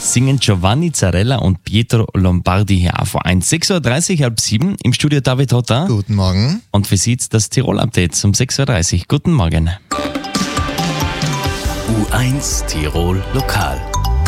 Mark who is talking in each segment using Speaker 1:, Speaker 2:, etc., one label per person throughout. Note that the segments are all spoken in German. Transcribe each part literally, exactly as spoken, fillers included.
Speaker 1: singen Giovanni Zarella und Pietro Lombardi hier auf U eins. sechs Uhr dreißig, halb sieben, im Studio David Hotter.
Speaker 2: Guten Morgen.
Speaker 1: Und für Sie jetzt das Tirol-Update um sechs Uhr dreißig. Guten Morgen.
Speaker 3: U eins Tirol Lokal.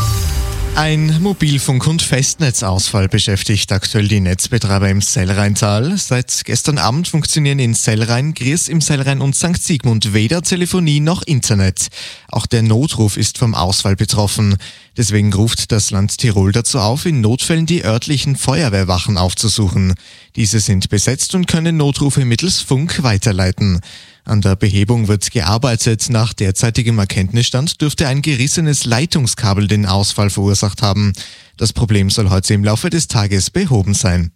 Speaker 2: Ein Mobilfunk- und Festnetzausfall beschäftigt aktuell die Netzbetreiber im Sellrheintal. Seit gestern Abend funktionieren in Sellrhein, Gries im Sellrhein und Sankt Sigmund weder Telefonie noch Internet. Auch der Notruf ist vom Ausfall betroffen. Deswegen ruft das Land Tirol dazu auf, in Notfällen die örtlichen Feuerwehrwachen aufzusuchen. Diese sind besetzt und können Notrufe mittels Funk weiterleiten. An der Behebung wird gearbeitet. Nach derzeitigem Erkenntnisstand dürfte ein gerissenes Leitungskabel den Ausfall verursacht haben. Das Problem soll heute im Laufe des Tages behoben sein.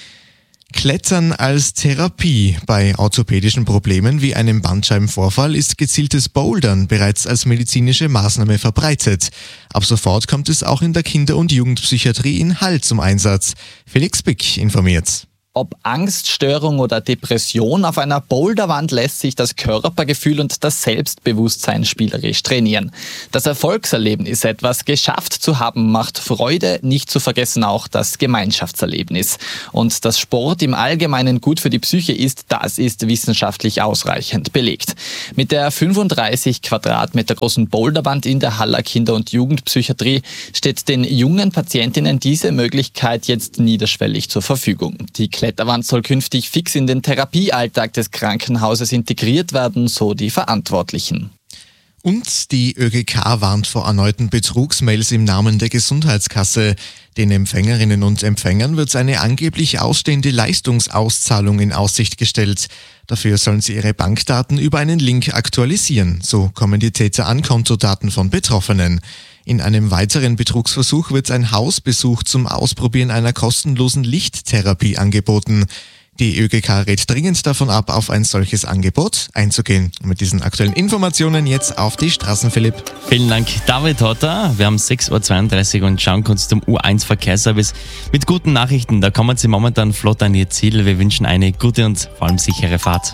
Speaker 2: Klettern als Therapie. Bei orthopädischen Problemen wie einem Bandscheibenvorfall ist gezieltes Bouldern bereits als medizinische Maßnahme verbreitet. Ab sofort kommt es auch in der Kinder- und Jugendpsychiatrie in Hall zum Einsatz. Felix Bick informiert.
Speaker 4: Ob Angststörung oder Depression, auf einer Boulderwand lässt sich das Körpergefühl und das Selbstbewusstsein spielerisch trainieren. Das Erfolgserlebnis, etwas geschafft zu haben, macht Freude, nicht zu vergessen auch das Gemeinschaftserlebnis. Und dass Sport im Allgemeinen gut für die Psyche ist, das ist wissenschaftlich ausreichend belegt. Mit der fünfunddreißig Quadratmeter großen Boulderwand in der Haller Kinder- und Jugendpsychiatrie steht den jungen Patientinnen diese Möglichkeit jetzt niederschwellig zur Verfügung. Die Kletterwand soll künftig fix in den Therapiealltag des Krankenhauses integriert werden, so die Verantwortlichen.
Speaker 2: Und die ÖGK warnt vor erneuten Betrugsmails im Namen der Gesundheitskasse. Den Empfängerinnen und Empfängern wird eine angeblich ausstehende Leistungsauszahlung in Aussicht gestellt. Dafür sollen sie ihre Bankdaten über einen Link aktualisieren. So kommen die Täter an Kontodaten von Betroffenen. In einem weiteren Betrugsversuch wird ein Hausbesuch zum Ausprobieren einer kostenlosen Lichttherapie angeboten. Die ÖGK rät dringend davon ab, auf ein solches Angebot einzugehen. Und mit diesen aktuellen Informationen jetzt auf die Straßen, Philipp.
Speaker 1: Vielen Dank, David Hotter. Wir haben sechs Uhr zweiunddreißig und schauen kurz zum U eins Verkehrsservice mit guten Nachrichten. Da kommen Sie momentan flott an Ihr Ziel. Wir wünschen eine gute und vor allem sichere Fahrt.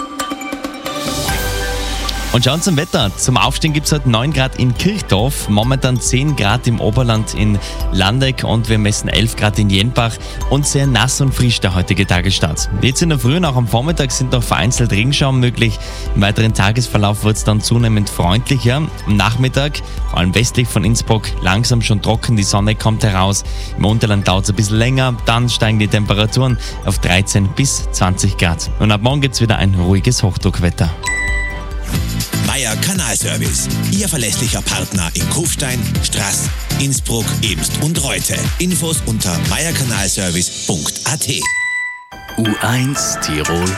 Speaker 1: Und schauen zum Wetter. Zum Aufstehen gibt es heute neun Grad in Kirchdorf, momentan zehn Grad im Oberland in Landeck und wir messen elf Grad in Jenbach und sehr nass und frisch der heutige Tagesstart. Jetzt in der Früh und auch am Vormittag sind noch vereinzelt Regenschauer möglich. Im weiteren Tagesverlauf wird es dann zunehmend freundlicher. Am Nachmittag, vor allem westlich von Innsbruck, langsam schon trocken, die Sonne kommt heraus. Im Unterland dauert es ein bisschen länger, dann steigen die Temperaturen auf dreizehn bis zwanzig Grad. Und ab morgen gibt es wieder ein ruhiges Hochdruckwetter.
Speaker 3: Meier Kanalservice, Ihr verlässlicher Partner in Kufstein, Straß, Innsbruck, Eemst und Reute. Infos unter meier kanalservice punkt a t. U eins Tirol